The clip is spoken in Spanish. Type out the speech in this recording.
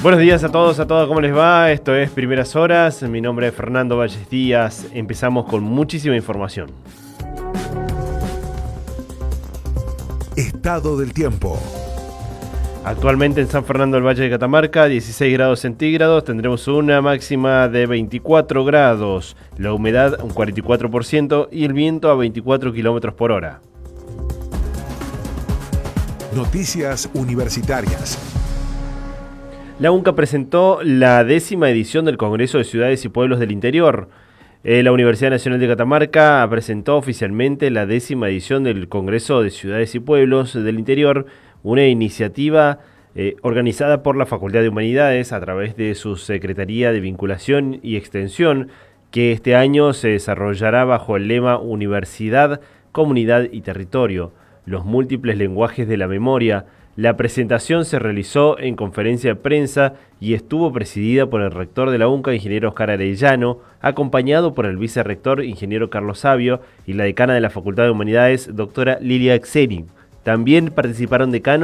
Buenos días a todos, a todas, ¿cómo les va? Esto es Primeras Horas, mi nombre es Fernando Valles Díaz, empezamos con muchísima información. Estado del tiempo. Actualmente en San Fernando del Valle de Catamarca, 16 grados centígrados, tendremos una máxima de 24 grados, la humedad un 44% y el viento a 24 kilómetros por hora. Noticias universitarias. La UNCA presentó la 10ª edición del Congreso de Ciudades y Pueblos del Interior. La Universidad Nacional de Catamarca presentó oficialmente la 10ª edición del Congreso de Ciudades y Pueblos del Interior, una iniciativa organizada por la Facultad de Humanidades a través de su Secretaría de Vinculación y Extensión, que este año se desarrollará bajo el lema Universidad, Comunidad y Territorio, los múltiples lenguajes de la memoria. La presentación se realizó en conferencia de prensa y estuvo presidida por el rector de la UNCA, ingeniero Oscar Arellano, acompañado por el vicerrector, ingeniero Carlos Sabio, y la decana de la Facultad de Humanidades, doctora Lilia Xeni. También participaron decanos